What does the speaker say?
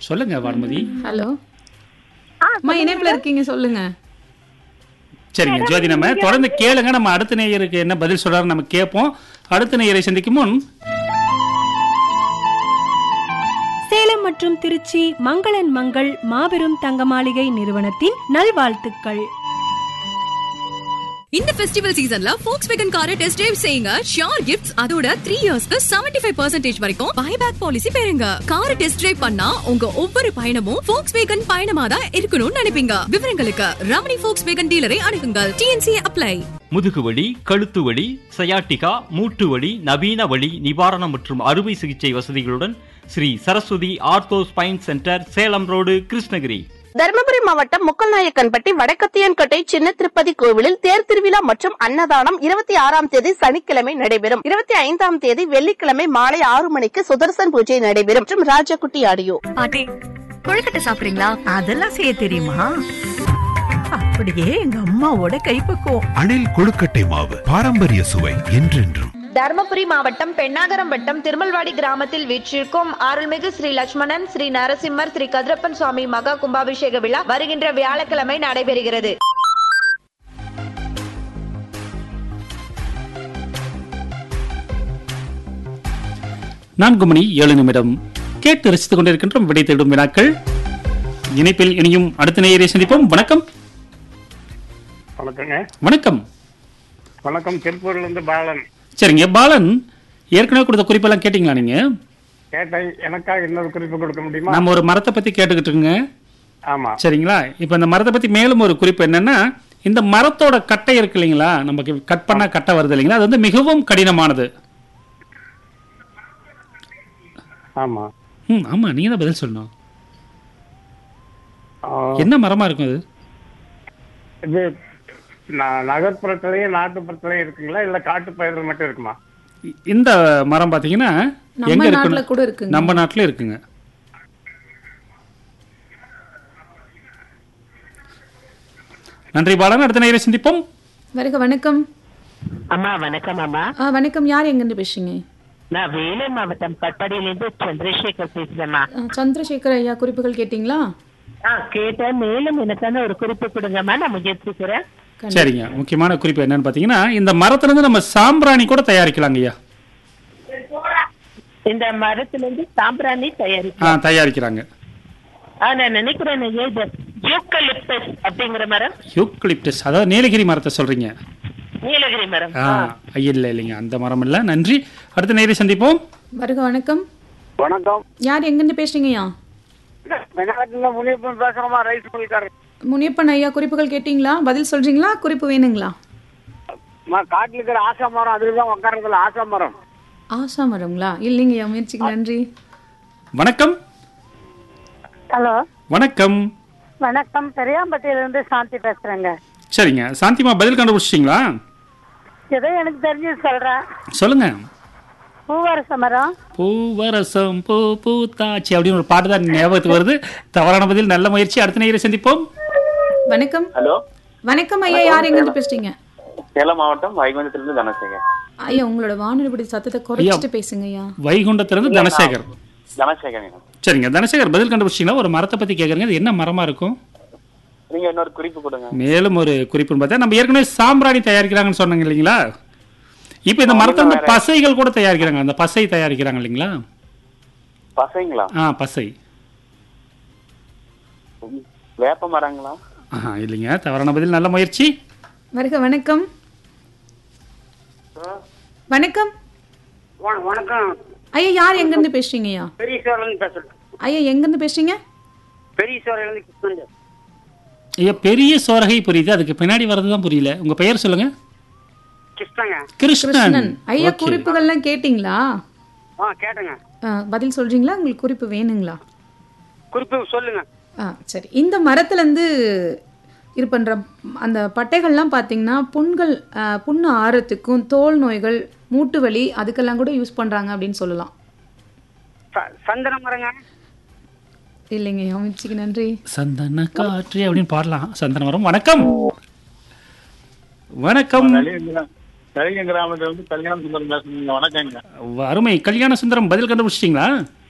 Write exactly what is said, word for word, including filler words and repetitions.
சொல்லுங்க வான்மதி. ஹலோ அம்மா, இணைப்புல இருக்கீங்க, சொல்லுங்க. சரிங்க ஜோதி, நம்ம தொடர்ந்து கேளுங்க. நம்ம அடுத்த நேயருக்கு என்ன பதில் சொல்றாரு நம்ம கேட்போம். அடுத்த நேயரை சந்திக்கும் முன் சேலம் மற்றும் திருச்சி மங்களன் மங்கள் மாபெரும் தங்க மாளிகை நிறுவனத்தின் நல்வாழ்த்துக்கள். இந்த ஃபெஸ்டிவல் சீசன்ல Volkswagen காரை டெஸ்ட் டிரைவ் செய்யுங்க. ஷியோர் கிஃப்ட்ஸ், அதோட த்ரீ இயர்ஸ்க்கு செவன்டி ஃபைவ் பர்சன்டேஜ் வரைக்கும் பைபேக் பாலிசி பெறுங்க. காரை டெஸ்ட் டிரைவ் பண்ணா உங்க ஒவ்வொரு பயணமும் Volkswagen பயணமா தான் இருக்கணும்னு நினைப்பீங்க. விவரங்களுக்கு ரமணி Volkswagen டீலரை அணுகுங்கள். DNC apply. முதுகுவலி, கழுத்து வலி, சயாட்டிகா, மூட்டு வலி, நவீன வலி நிவாரணம் மற்றும் அறுவை சிகிச்சை வசதிகளுடன் Sri Saraswati ortho spine centre, Salem road, Krishnagiri. Dharmapuri மாவட்டம் முக்கல்நாயக்கன்பட்டி வடக்கத்தியன்கோட்டை சின்ன திருப்பதி கோவிலில் தேர் திருவிழா மற்றும் அன்னதானம் இருபத்தி ஆறாம் தேதி சனிக்கிழமை நடைபெறும். இருபத்தி ஐந்தாம் தேதி வெள்ளிக்கிழமை மாலை ஆறு மணிக்கு சுதர்சன் பூஜை நடைபெறும். மற்றும் ராஜகுட்டி ஆடியோ. பாட்டி, கொழுக்கட்டை சாப்பிடுறீங்களா? அதெல்லாம் செய்ய தெரியுமா? அப்படியே எங்க அம்மாவோட கைப்பக்குவம். அணில் கொழுக்கட்டை மாவு, பாரம்பரிய சுவை என்றென்றும். தருமபுரி மாவட்டம் பெண்ணாகரம் வட்டம் திருமல்வாடி கிராமத்தில் வீற்றிருக்கும் அருள்மிகு ஸ்ரீ லட்சுமணன், ஸ்ரீ நரசிம்மர், ஸ்ரீ கதிரப்பன் சுவாமி மகா கும்பாபிஷேக விழா வருகின்ற வியாழக்கிழமை நடைபெறுகிறது. நான்கு மணி ஏழு நிமிடம் கேட்டு ரசித்துக் கொண்டிருக்கின்றோம் விடை தேடும் வினாக்கள். இணைப்பில் இனியும் அடுத்த நேயரை சந்திப்போம். வணக்கம். வணக்கங்க. வணக்கம். வணக்கம், திருப்பூர்ல இருந்து பாலன். சரிங்க பாலன், ஏற்கனவே கொடுத்த குறிப்பெல்லாம் கேட்டீங்களா? நீங்க கேட்டேன். எனக்காக இன்னொரு குறிப்பு கொடுக்க முடியுமா? நம்ம ஒரு மரத்தை பத்தி கேட்டுக்கிட்டு இருக்குங்க. ஆமா. சரிங்களா, இப்ப இந்த மரத்தை பத்தி மேலும் ஒரு குறிப்பு என்னன்னா, இந்த மரத்தோட கட்டை இருக்கு இல்லைங்களா, நமக்கு கட் பண்ணா கட்டை வருது இல்லைங்களா, அது வந்து மிகவும் கடினமானது. ஆமா. ம் ஆமா, நீங்க தான் பதில் சொல்லணும். என்ன மரமா இருக்கும் அது? இது நகர்ப்புறத்திலயும் நாட்டுப்புறத்திலயும் இருக்குங்களா, இல்ல காட்டு பயிர்கள் மட்டும் இருக்குமா? இந்த மரம் பாத்தீங்கன்னா எங்க இருக்கு? நம்ம நாட்டுல இருக்குங்க. நன்றி பாலன். அடுத்த நேரம் சந்திப்போம். வருக. வணக்கம் அம்மா. வணக்கம் அம்மா. வணக்கம். யார் எங்க இருந்து பேசுறீங்க? நான் வேலூர் மாவட்டம் கட்பாடியிலிருந்து சந்திரசேகர் பேசுறேம்மா. சந்திரசேகர் ஐயா, குறிப்புகள் கேட்டீங்களா? கேட்டேன். மேலும் எனக்கான ஒரு குறிப்பு கொடுங்கம்மா, நான் முயற்சிக்கிறேன். சரிங்க, முக்கியமான குறிப்பு என்னன்னு பாத்தீங்கன்னா, இந்த மரத்துல இருந்து நம்ம சாம்பிராணி கூட தயாரிக்கலாங்க ஐயா. இந்த மரத்துல இருந்து சாம்பிராணி தயாரிக்கலாம். தயாரிக்கிறாங்க. நான் நினைக்கிறேன் யூக்கலிப்டஸ் அப்படிங்கிற மரம். யூக்கலிப்டஸ், அதாவது நீலகிரி மரத்தை சொல்றீங்க? நீலகிரி மரம். இல்ல இல்லைங்க, அந்த மரம் இல்ல. நன்றி. அடுத்த நேரம் சந்திப்போம். வருக. வணக்கம். வணக்கம். யார் எங்க இருந்து பேசுறீங்கய்யா? முனியப்பன் பேசுறோமா, ரைஸ் மில்காரர். முனியப்பன் ஐயா, குறிப்புகள் கேட்டீங்களா? பதில் சொல்றீங்களா? குறிப்பு வேணுங்களா? காட்டுல இருக்கிற ஆசா மரம், அதுதான் உட்காரதுல ஆசா மரம். ஆசா மரங்களா? இல்லைங்கய்யா, முயற்சிக்கு நன்றி. வணக்கம். ஹலோ. வணக்கம். வணக்கம், பெரியாம்பட்டியில இருந்து சாந்தி பேசுறேங்க. சரிங்க சாந்திமா, பதில் கண்டுபிடிச்சிட்டீங்களா? ஏதோ எனக்கு தெரிஞ்சு சொல்றேன். சொல்லுங்க. பூவரச மரம். பூவரசம் பூ பூத்தாச்சி அப்படின்னு ஒரு பாட்டு தான் ஞாபகத்துக்கு வருது. தவறான பதில். நல்ல முயற்சி. அடுத்த நேயரை சந்திப்போம். வணக்கம். ஹலோ. வணக்கம் ஐயா, யார் எங்க இருந்து பேசுறீங்க? சேலம் மாவட்டம் வைகுண்டத்திலிருந்து தனசேகர். ஐயா, உங்களோட வானொலி சத்தத்தை குறைச்சிட்டு பேசுங்க ஐயா. வைகுண்டத்திலிருந்து தனசேகர். தனசேகர். சரிங்க தனசேகர், பதில் கண்டுபிடிச்சிங்களா? ஒரு மரத்தை பத்தி கேக்குறீங்க, அது என்ன மரமா இருக்கும்? நீங்க இன்னொரு குறிப்பு கொடுங்க. மேலும் ஒரு குறிப்புன்னு பார்த்தா, நம்ம ஏற்கனவே சாம்பிராணி தயாரிக்கிறாங்கன்னு சொன்னாங்க இல்லைங்களா, இப்ப இந்த மரத்துல இருந்து பசைகள் கூட தயாரிக்கிறாங்க. அந்த பசை தயாரிக்கிறாங்க இல்லைங்களா? பசைங்களா? ஆ, பசை. வேப்ப மரங்களா? ஆஹா, இல்லைங்க, தவறான பதில். நல்ல முயற்சி. வருக. வணக்கம். வணக்கம். வணக்கம் ஐயா, யார் எங்க இருந்து பேசுறீங்கய்யா? பெரியசோரன் பேசுறேன். ஐயா, எங்க இருந்து பேசுறீங்க? பெரியசோரன் கிருஷ்ணன். ஐயா, பெரிய சோரகை புரியுது, அதுக்கு பின்னாடி வர்றதுதான் புரியல. உங்க பெயர் சொல்லுங்க. கிருஷ்ணங்க. கிருஷ்ணன். ஐயா, குறிப்புகள்லாம் கேட்டீங்களா? ஆ, கேட்டங்க. பதில் சொல்றீங்களா? உங்களுக்கு குறிப்பு வேணுங்களா? குறிப்பு சொல்லுங்க. ஆ, சரி. இந்த மரத்துல இருந்து இது பண்ற அந்த பட்டைகள்லாம் பாத்தீங்கன்னா புண்கள், புண்ணு ஆறத்துக்கும், தோல் நோய்கள், மூட்டு வலி, அதுக்கெல்லாம் கூட யூஸ் பண்றாங்க அப்படின்னு சொல்லலாம். சந்தன மரங்க? இல்லைங்க, அமைச்சிக்கு நன்றி. சந்தன காற்று அப்படின்னு பாடலாம். சந்தன மரம். வணக்கம். வணக்கம். கிராமத்துல வந்து கல்யாண சுந்தரம் பேசுறீங்க. வணக்கங்க. அருமை. கல்யாண சுந்தரம், பதில் கண்டுபிடிச்சிட்டீங்களா?